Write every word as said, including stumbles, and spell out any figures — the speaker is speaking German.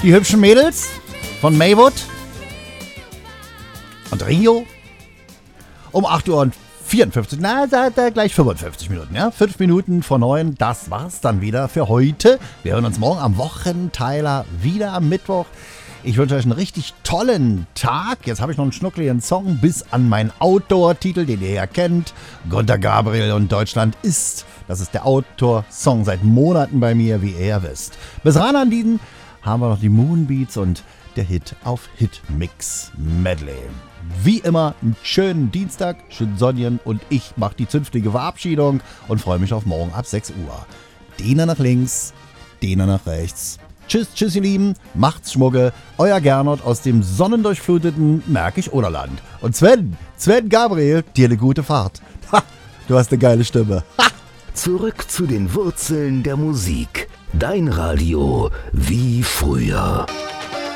Die hübschen Mädels von Maywood und Rio. Um acht Uhr und vierundfünfzig, na, da, da gleich fünfundfünfzig Minuten, ja? Fünf Minuten vor neun, das war's dann wieder für heute. Wir hören uns morgen am Wochenteiler wieder am Mittwoch. Ich wünsche euch einen richtig tollen Tag. Jetzt habe ich noch einen schnuckligen Song bis an meinen Outdoor-Titel, den ihr ja kennt. Gunter Gabriel und Deutschland ist. Das ist der Outdoor-Song seit Monaten bei mir, wie ihr ja wisst. Bis ran an diesen haben wir noch die Moonbeats und der Hit auf Hitmix Medley. Wie immer, einen schönen Dienstag, schönen Sonnigen und ich mache die zünftige Verabschiedung und freue mich auf morgen ab sechs Uhr. Dena nach links, Dena nach rechts. Tschüss, tschüss ihr Lieben, macht's Schmucke, euer Gernot aus dem sonnendurchfluteten Märkisch-Oderland. Und Sven, Sven Gabriel, dir eine gute Fahrt. Ha, du hast eine geile Stimme. Ha. Zurück zu den Wurzeln der Musik. Dein Radio wie früher.